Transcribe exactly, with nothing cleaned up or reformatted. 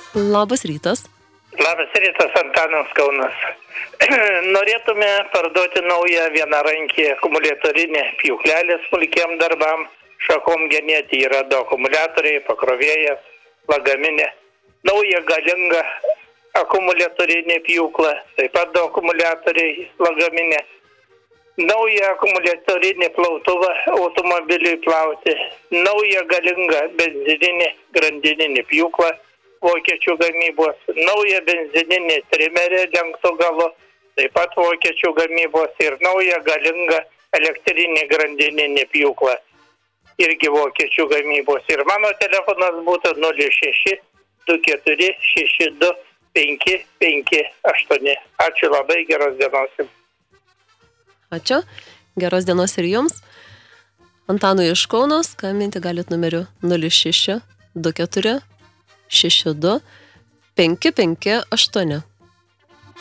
Labas rytas. Labas rytas, Antanas Kaunas. Norėtume parduoti naują vienarankį akumuliatorinį pjūklelį smulkiem darbam. Šakom genėti yra du akumuliatoriai, pakrovėjas, lagaminė. Naują galingą akumuliatorinį pjūklą, taip pat du akumuliatoriai, lagaminė. Naują akumuliatorinį plautuvą automobiliui plauti. Naują galingą benzininį grandininį pjūklą vokiečių gamybos. Naują benzininį trimerį lenktų galu, taip pat vokiečių gamybos. Ir naują galingą elektrinį grandininį pjūklą, irgi vokiečių gamybos. Ir mano telefonas būtų nulis šeši du keturi šeši du penki penki aštuoni. Ačiū labai, geros dienos. Ačiū, geros dienos ir jums. Antanui iš Kauno skambinti galit numeriu nulis šeši du keturi šeši du penki penki aštuoni.